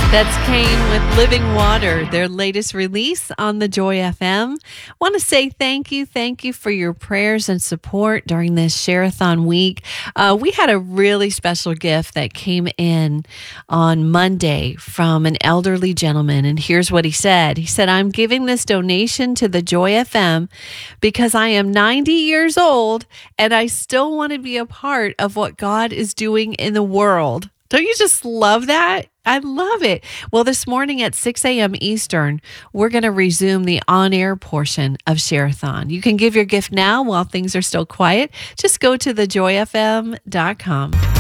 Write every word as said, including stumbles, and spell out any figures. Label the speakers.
Speaker 1: That's Kane with Living Water, their latest release on the Joy F M. Want to say thank you. Thank you for your prayers and support during this Share-a-thon week. Uh, we had a really special gift that came in on Monday from an elderly gentleman. And here's what he said. He said, I'm giving this donation to the Joy F M because I am ninety years old and I still want to be a part of what God is doing in the world. Don't you just love that? I love it. Well, this morning at six a.m. Eastern, we're going to resume the on-air portion of Share-a-thon. You can give your gift now while things are still quiet. Just go to the joy f m dot com.